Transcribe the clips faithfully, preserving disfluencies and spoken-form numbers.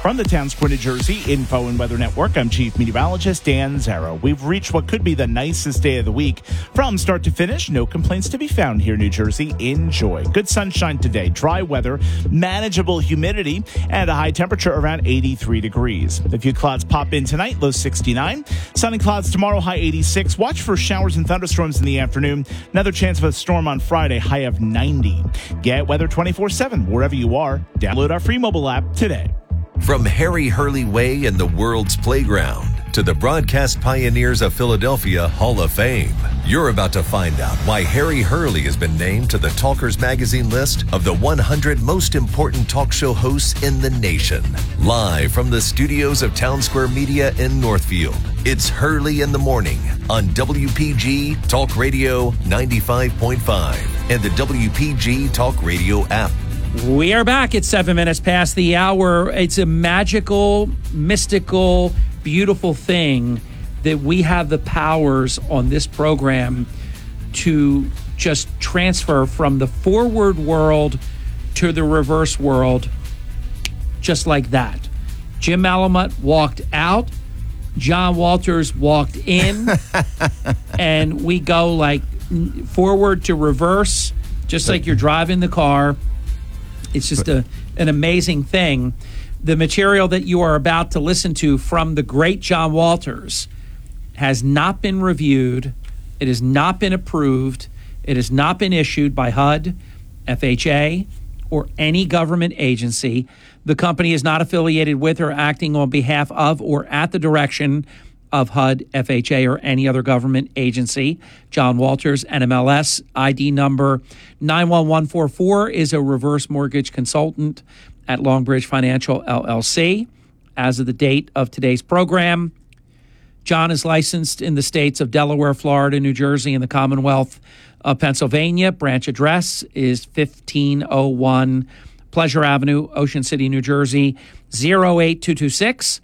From the Town Square, New Jersey Info and Weather Network, I'm Chief Meteorologist Dan Zarrow. We've reached what could be the nicest day of the week. From start to finish, no complaints to be found here in New Jersey. Enjoy. Good sunshine today, dry weather, manageable humidity, and a high temperature around eighty-three degrees. A few clouds pop in tonight, low sixty-nine. Sunny clouds tomorrow, high eighty-six. Watch for showers and thunderstorms in the afternoon. Another chance of a storm on Friday, high of ninety. Get weather twenty-four seven wherever you are. Download our free mobile app today. From Harry Hurley Way and the world's playground to the broadcast pioneers of Philadelphia Hall of Fame, you're about to find out why Harry Hurley has been named to the Talkers Magazine list of the one hundred most important talk show hosts in the nation. Live from the studios of Town Square Media in Northfield, it's Hurley in the Morning on W P G Talk Radio ninety-five point five and the W P G Talk Radio app. We are back at seven minutes past the hour. It's a magical, mystical, beautiful thing that we have the powers on this program to just transfer from the forward world to the reverse world just like that. Jim Malamut walked out. John Walters walked in. And we go like forward to reverse, just like you're driving the car. It's just a, an amazing thing. The material that you are about to listen to from the great John Walters has not been reviewed. It has not been approved. It has not been issued by H U D, F H A, or any government agency. The company is not affiliated with or acting on behalf of or at the direction of H U D, F H A, or any other government agency. John Walters, N M L S, I D number nine one one four four, is a reverse mortgage consultant at Longbridge Financial, L L C. As of the date of today's program, John is licensed in the states of Delaware, Florida, New Jersey, and the Commonwealth of Pennsylvania. Branch address is fifteen oh one Pleasure Avenue, Ocean City, New Jersey, zero eight two two six.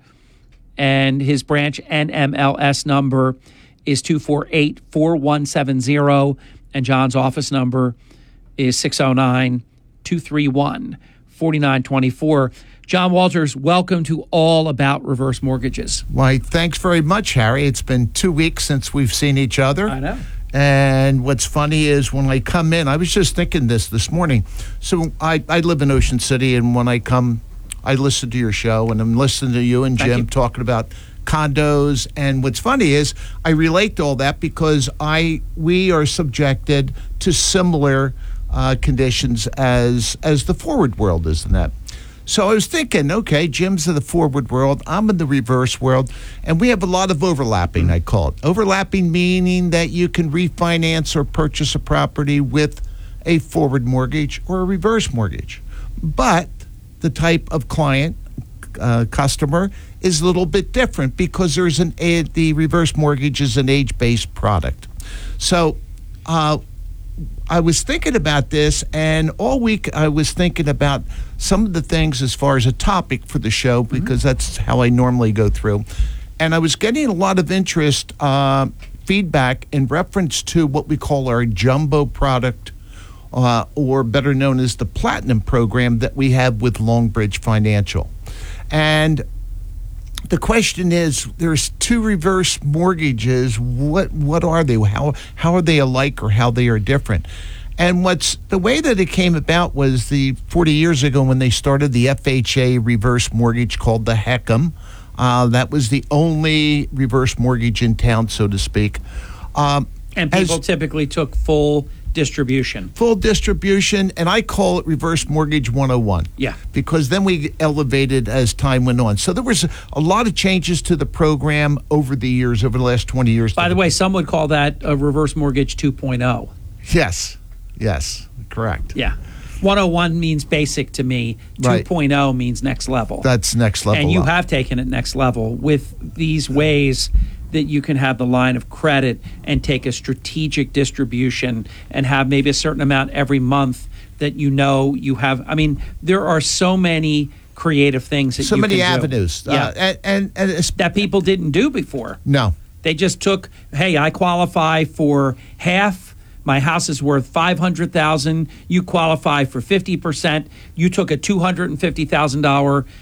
And his branch N M L S number is two four eight four one seven zero. And John's office number is six oh nine two three one four nine two four. John Walters, welcome to All About Reverse Mortgages. Why, thanks very much, Harry. It's been two weeks since we've seen each other. I know. And what's funny is when I come in, I was just thinking this this morning. So I, I live in Ocean City, and when I come, I listen to your show, and I'm listening to you and Jim you. talking about condos. And what's funny is I relate to all that because I we are subjected to similar uh, conditions as as the forward world is in that. So I was thinking, okay, Jim's in the forward world, I'm in the reverse world, and we have a lot of overlapping, mm-hmm. I call it. Overlapping meaning that you can refinance or purchase a property with a forward mortgage or a reverse mortgage. But the type of client, uh, customer, is a little bit different because there's an a, the reverse mortgage is an age-based product. So uh, I was thinking about this, and all week I was thinking about some of the things as far as a topic for the show, because mm-hmm. that's how I normally go through. And I was getting a lot of interest, uh, feedback in reference to what we call our jumbo product, Uh, or better known as the Platinum program that we have with Longbridge Financial. And the question is, there's two reverse mortgages. What what are they? How how are they alike or how they are different? And what's the way that it came about was the forty years ago when they started the F H A reverse mortgage called the HECM. Uh, that was the only reverse mortgage in town, so to speak. Um, and people as, typically took full distribution. Full distribution, and I call it reverse mortgage one oh one. Yeah. Because then we elevated as time went on. So there was a, a lot of changes to the program over the years, over the last twenty years. By the way, some would call that a reverse mortgage two point oh. Yes. Yes. Correct. Yeah. one oh one means basic to me. Right. two point oh means next level. That's next level. And you up. have taken it next level with these ways that you can have the line of credit and take a strategic distribution and have maybe a certain amount every month that you know you have. I mean, there are so many creative things that so you many can avenues do. Yeah. Uh, and, and, and that people didn't do before. No. They just took, hey, I qualify for half. My house is worth five hundred thousand dollars. You qualify for fifty percent. You took a two hundred fifty thousand dollars